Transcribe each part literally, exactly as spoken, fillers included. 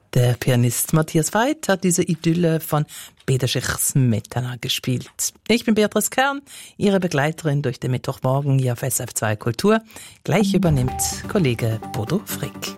Der Pianist Matthias Veit hat diese Idylle von Bedřich Smetana gespielt. Ich bin Beatrice Kern, Ihre Begleiterin durch den Mittwochmorgen hier auf S R F zwei Kultur. Gleich übernimmt Kollege Bodo Frick.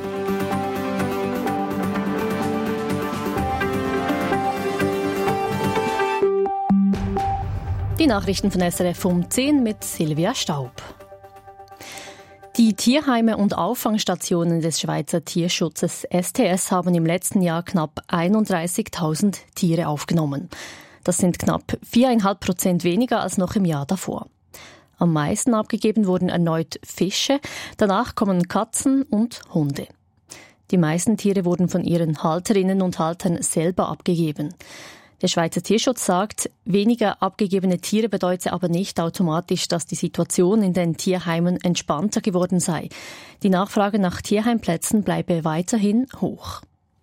Die Nachrichten von S R F um zehn mit Silvia Staub. Die Tierheime und Auffangstationen des Schweizer Tierschutzes S T S haben im letzten Jahr knapp einunddreißigtausend Tiere aufgenommen. Das sind knapp vier Komma fünf Prozent weniger als noch im Jahr davor. Am meisten abgegeben wurden erneut Fische, danach kommen Katzen und Hunde. Die meisten Tiere wurden von ihren Halterinnen und Haltern selber abgegeben. Der Schweizer Tierschutz sagt, weniger abgegebene Tiere bedeutet aber nicht automatisch, dass die Situation in den Tierheimen entspannter geworden sei. Die Nachfrage nach Tierheimplätzen bleibe weiterhin hoch.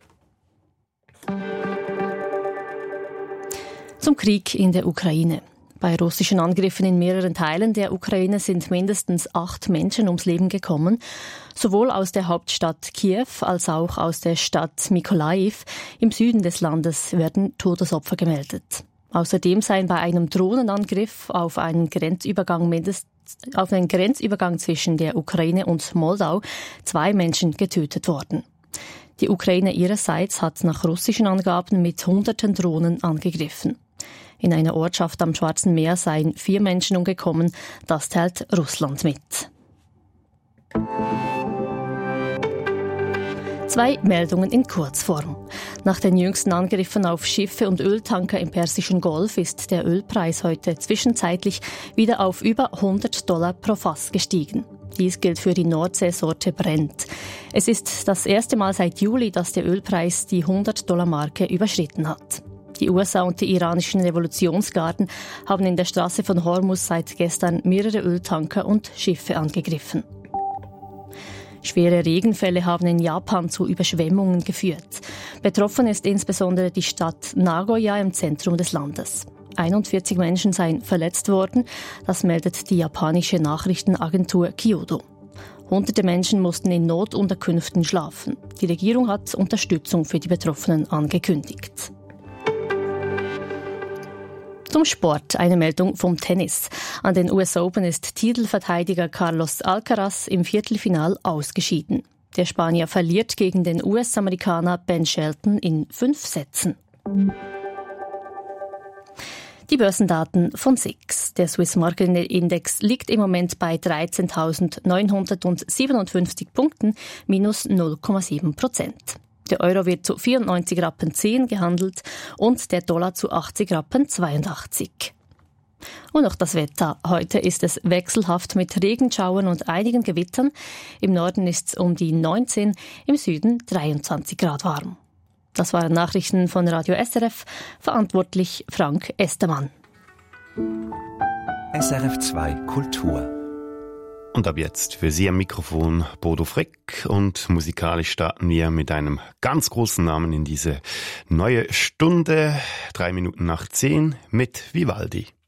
Zum Krieg in der Ukraine. Bei russischen Angriffen in mehreren Teilen der Ukraine sind mindestens acht Menschen ums Leben gekommen. Sowohl aus der Hauptstadt Kiew als auch aus der Stadt Mykolaiv im Süden des Landes werden Todesopfer gemeldet. Außerdem seien bei einem Drohnenangriff auf einen Grenzübergang mindestens auf einen Grenzübergang zwischen der Ukraine und Moldau zwei Menschen getötet worden. Die Ukraine ihrerseits hat nach russischen Angaben mit hunderten Drohnen angegriffen. In einer Ortschaft am Schwarzen Meer seien vier Menschen umgekommen. Das teilt Russland mit. Zwei Meldungen in Kurzform. Nach den jüngsten Angriffen auf Schiffe und Öltanker im Persischen Golf ist der Ölpreis heute zwischenzeitlich wieder auf über hundert Dollar pro Fass gestiegen. Dies gilt für die Nordseesorte Brent. Es ist das erste Mal seit Juli, dass der Ölpreis die hundert Dollar Marke überschritten hat. Die U S A und die iranischen Revolutionsgarden haben in der Straße von Hormuz seit gestern mehrere Öltanker und Schiffe angegriffen. Schwere Regenfälle haben in Japan zu Überschwemmungen geführt. Betroffen ist insbesondere die Stadt Nagoya im Zentrum des Landes. einundvierzig Menschen seien verletzt worden, das meldet die japanische Nachrichtenagentur Kyodo. Hunderte Menschen mussten in Notunterkünften schlafen. Die Regierung hat Unterstützung für die Betroffenen angekündigt. Zum Sport eine Meldung vom Tennis. An den U S Open ist Titelverteidiger Carlos Alcaraz im Viertelfinal ausgeschieden. Der Spanier verliert gegen den U S-Amerikaner Ben Shelton in fünf Sätzen. Die Börsendaten von S I X. Der Swiss Market Index liegt im Moment bei dreizehntausendneunhundertsiebenundfünfzig Punkten, minus null Komma sieben Prozent. Der Euro wird zu vierundneunzig Rappen zehn gehandelt und der Dollar zu achtzig Rappen zweiundachtzig. Und noch das Wetter. Heute ist es wechselhaft mit Regenschauern und einigen Gewittern. Im Norden ist es um die neunzehn, im Süden dreiundzwanzig Grad warm. Das waren Nachrichten von Radio S R F, verantwortlich Frank Estermann. S R F zwei Kultur. Und ab jetzt für Sie am Mikrofon Bodo Frick und musikalisch starten wir mit einem ganz großen Namen in diese neue Stunde, drei Minuten nach zehn mit Vivaldi.